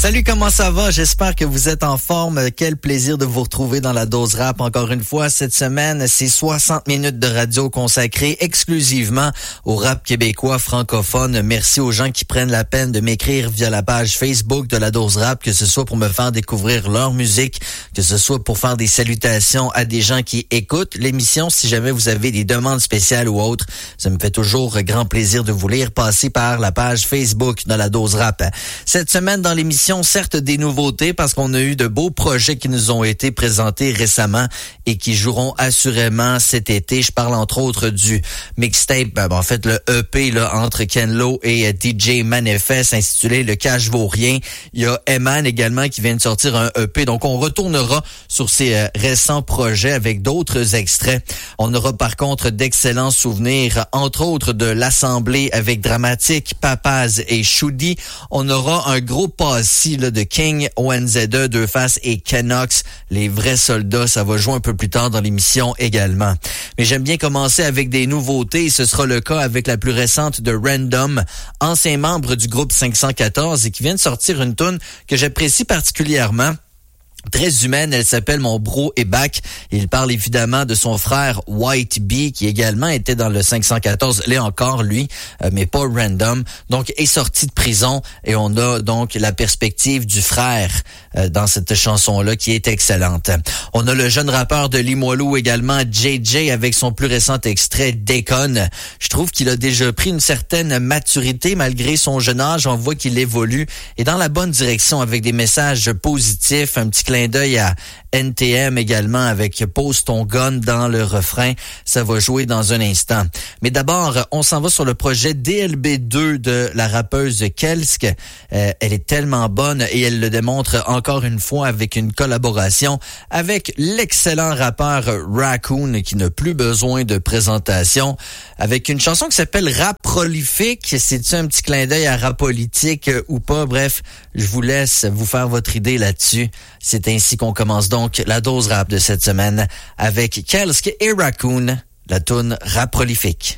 Salut, comment ça va? J'espère que vous êtes en forme. Quel plaisir de vous retrouver dans la dose rap. Encore une fois, cette semaine, c'est 60 minutes de radio consacrées exclusivement au rap québécois francophone. Merci aux gens qui prennent la peine de m'écrire via la page Facebook de la dose rap, que ce soit pour me faire découvrir leur musique, que ce soit pour faire des salutations à des gens qui écoutent l'émission. Si jamais vous avez des demandes spéciales ou autres, ça me fait toujours grand plaisir de vous lire passer par la page Facebook de la dose rap. Cette semaine, dans l'émission, certes des nouveautés parce qu'on a eu de beaux projets qui nous ont été présentés récemment et qui joueront assurément cet été. Je parle entre autres du mixtape, en fait le EP là, entre Ken Lo et DJ Manifest intitulé Le Cash Vaut Rien. Il y a Eman également qui vient de sortir un EP. Donc on retournera sur ces récents projets avec d'autres extraits. On aura par contre d'excellents souvenirs, entre autres de l'Assemblée avec Dramatique, Papaz et Shoudi. On aura un gros passé de King, ONZ2, Deux Faces et Kenox, les vrais soldats. Ça va jouer un peu plus tard dans l'émission également. Mais j'aime bien commencer avec des nouveautés. Ce sera le cas avec la plus récente de Random, ancien membre du groupe 514 et qui vient de sortir une tune que j'apprécie particulièrement. Très humaine, elle s'appelle Mon Bro est back. Il parle évidemment de son frère White B qui également était dans le 514, l'est encore lui, mais pas Random. Donc est sorti de prison et on a donc la perspective du frère dans cette chanson-là qui est excellente. On a le jeune rappeur de Limoilou également, JJ, avec son plus récent extrait Déconne. Je trouve qu'il a déjà pris une certaine maturité malgré son jeune âge. On voit qu'il évolue et dans la bonne direction avec des messages positifs, un petit clin d'œil à NTM également avec Pose ton gun dans le refrain. Ça va jouer dans un instant. Mais d'abord, on s'en va sur le projet DLB2 de la rappeuse Kelsk. Elle est tellement bonne et elle le démontre encore une fois avec une collaboration avec l'excellent rappeur Raccoon qui n'a plus besoin de présentation avec une chanson qui s'appelle Rap Prolifique. C'est-tu un petit clin d'œil à Rap Politique ou pas? Bref, je vous laisse vous faire votre idée là-dessus. C'est ainsi qu'on commence donc la dose rap de cette semaine avec Kelsk et Raccoon, la toune Rap Prolifique.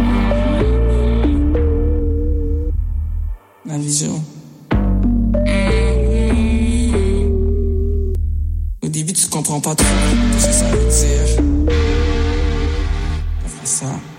La vision. Au début, tu comprends pas trop ce que ça veut dire. On fait ça.